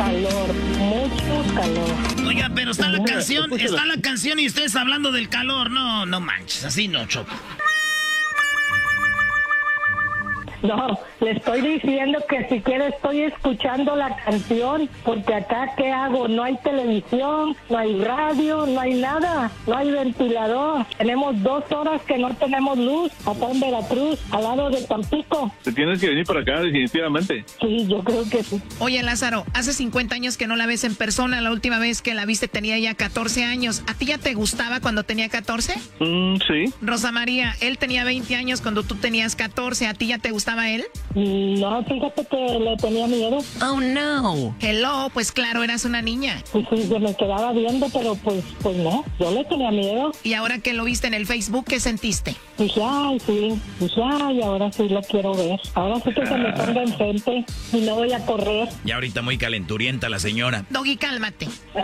calor, mucho calor. Oiga, pero está la canción y ustedes hablando del calor. No, no manches, así no, Choco. No, le estoy diciendo que si quiere estoy escuchando la canción, porque acá, ¿qué hago? No hay televisión, no hay radio, no hay nada, no hay ventilador. Tenemos 2 horas que no tenemos luz, acá en Veracruz, al lado de Tampico. Te tienes que venir para acá, definitivamente. Sí, yo creo que sí. Oye, Lázaro, hace 50 años que no la ves en persona. La última vez que la viste tenía ya 14 años. ¿A ti ya te gustaba cuando tenía 14? Sí. Rosa María, él tenía 20 años cuando tú tenías 14. ¿A ti ya te gustaba él? No, fíjate que le tenía miedo. Oh, no. Hello, pues claro, eras una niña. Sí, se me quedaba viendo, pero pues no, yo le tenía miedo. Y ahora que lo viste en el Facebook, ¿qué sentiste? Dije, ay, ahora sí lo quiero ver. Ahora sí que se me ponga enfrente y no voy a correr. Ya ahorita muy calenturienta la señora. Doggy, cálmate.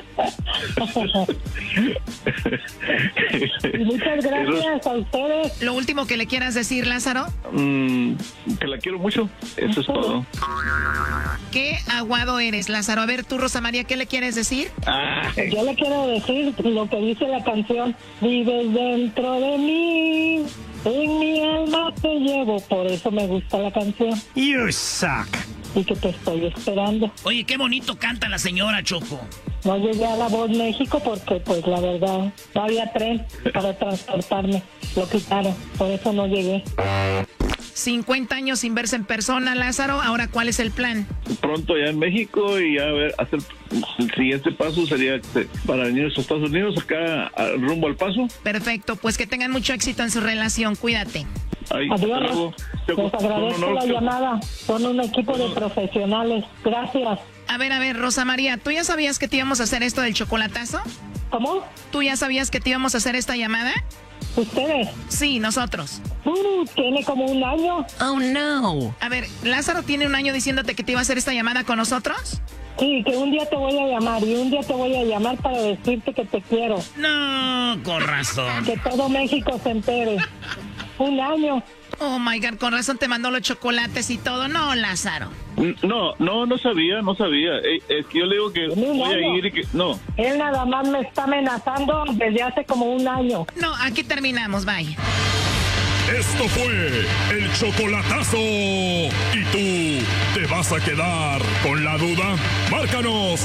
Y muchas gracias a ustedes. Lo último que le quieras decir, Lázaro. Que la quiero mucho, eso es todo. Qué aguado eres, Lázaro. A ver, tú, Rosa María, ¿qué le quieres decir? Yo le quiero decir lo que dice la canción. Vives dentro de mí, en mi alma te llevo. Por eso me gusta la canción. You suck. Y que te estoy esperando. Oye, qué bonito canta la señora, Choco. No llegué a La Voz México porque, pues, la verdad, no había tren para transportarme. Lo quitaron, por eso no llegué. 50 años sin verse en persona, Lázaro. Ahora, ¿cuál es el plan? Pronto ya en México y ya hacer el siguiente paso sería para venir a los Estados Unidos, acá rumbo al Paso. Perfecto, pues que tengan mucho éxito en su relación. Cuídate. Adiós. Les agradezco la llamada. Son un equipo de profesionales. Gracias. A ver, Rosa María, ¿tú ya sabías que te íbamos a hacer esto del chocolatazo? ¿Cómo? ¿Tú ya sabías que te íbamos a hacer esta llamada? ¿Ustedes? Sí, nosotros. Tiene como un año. Oh, no. A ver, ¿Lázaro tiene un año diciéndote que te iba a hacer esta llamada con nosotros? Sí, que un día te voy a llamar y un día te voy a llamar para decirte que te quiero. No, con razón. Que todo México se entere. Un año. Oh, my God, con razón te mandó los chocolates y todo. No, Lázaro. No sabía. Es que yo le digo que voy a ir y que... No. Él nada más me está amenazando desde hace como un año. No, aquí terminamos, bye. Esto fue el chocolatazo. ¿Y tú te vas a quedar con la duda? Márcanos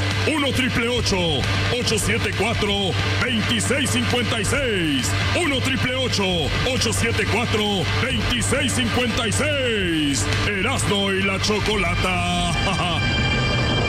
1-888-874-2656. 1-888-874-2656. Erasmo y la Chocolata.